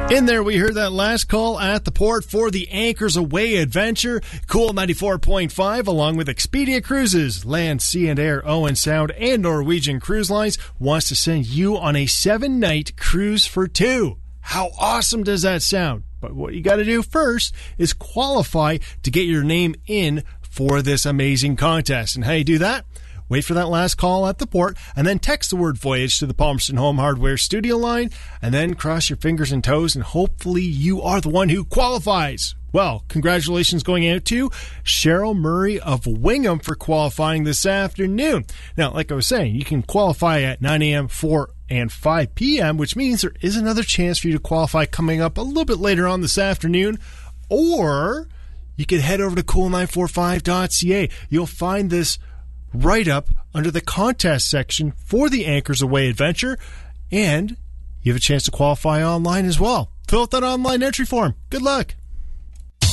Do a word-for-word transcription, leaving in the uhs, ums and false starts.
In there, we heard that last call at the port for the Anchors Away adventure. Cool ninety-four point five, along with Expedia Cruises, Land, Sea and Air, Owen Sound, and Norwegian Cruise Lines, wants to send you on a seven-night cruise for two. How awesome does that sound? But what you got to do first is qualify to get your name in for this amazing contest. And how you do that? Wait for that last call at the port, and then text the word voyage to the Palmerston Home Hardware studio line, and then cross your fingers and toes, and hopefully you are the one who qualifies. Well, congratulations going out to Cheryl Murray of Wingham for qualifying this afternoon. Now, like I was saying, you can qualify at nine a.m., four and five p.m., which means there is another chance for you to qualify coming up a little bit later on this afternoon, or you can head over to cool nine forty-five dot c a. You'll find this right up under the contest section for the Anchors Away adventure, and you have a chance to qualify online as well. Fill out that online entry form. Good luck.